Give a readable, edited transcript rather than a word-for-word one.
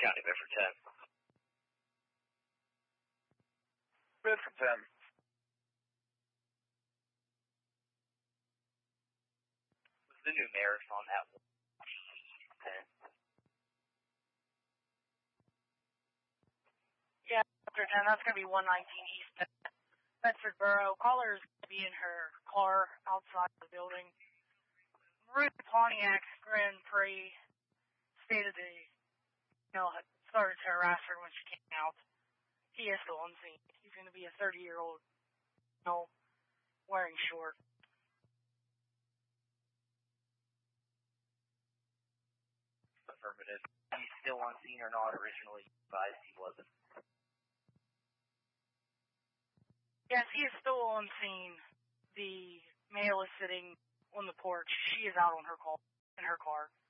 County, Bedford 10. Bedford 10. What's the numerics on that one? 10. Yeah, Bedford 10, that's going to be 119 East Bedford Borough. Caller is going to be in her car outside the building. Maroon Pontiac Grand Prix stated started to harass her when she came out. He is still on scene. He's going to be a 30-year-old, wearing shorts. Affirmative. He's still on scene or not? Originally advised he wasn't. Yes, he is still on scene. The male is sitting on the porch. She is out on in her car.